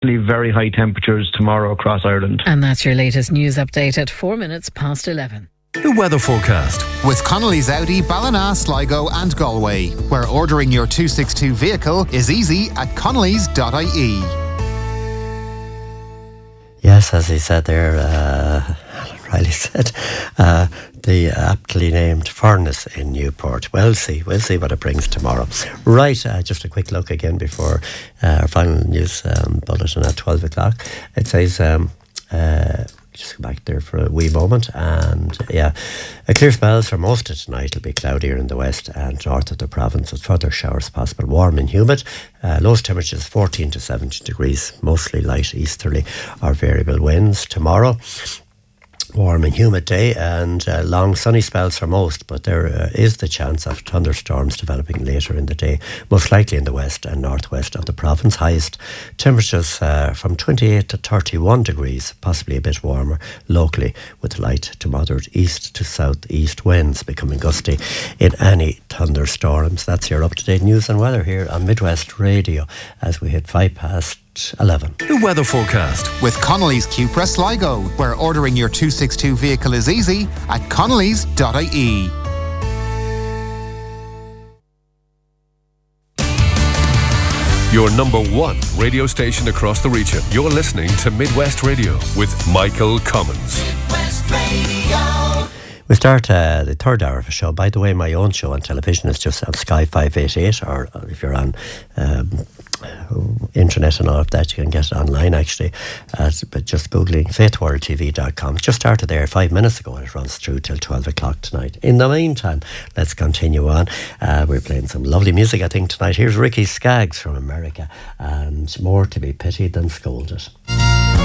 very high temperatures tomorrow across Ireland. And that's your latest news update at 11:04. The weather forecast with Connolly's Audi, Ballina, Sligo and Galway, where ordering your 262 vehicle is easy at connellys.ie. Yes, as he said there, Alan Riley said, the aptly named furnace in Newport. We'll see what it brings tomorrow. Right, just a quick look again before our final news bulletin at 12 o'clock. It says, just go back there for a wee moment, and a clear spells for most of tonight. It'll be cloudier in the west and north of the province with further showers possible. Warm and humid. Lowest temperatures 14 to 17 degrees, mostly light easterly or variable winds tomorrow. Warm and humid day and long sunny spells for most, but there is the chance of thunderstorms developing later in the day, most likely in the west and northwest of the province. Highest temperatures from 28 to 31 degrees, possibly a bit warmer locally, with light to moderate east to southeast winds becoming gusty in any thunderstorms. That's your up-to-date news and weather here on Midwest Radio as we hit 11:05. The weather forecast with Connolly's Cupra Sligo, where ordering your 262 vehicle is easy at connellys.ie. Your number one radio station across the region. You're listening to Midwest Radio with Michael Cummins. Midwest Radio. We start the third hour of the show. By the way, my own show on television is just on Sky 588, or if you're on internet and all of that, you can get it online actually, but just googling faithworldtv.com. It just started there 5 minutes ago and it runs through till 12 o'clock tonight. In the meantime, let's continue on. We're playing some lovely music I think tonight. Here's Ricky Skaggs from America and More to be Pitied Than Scolded.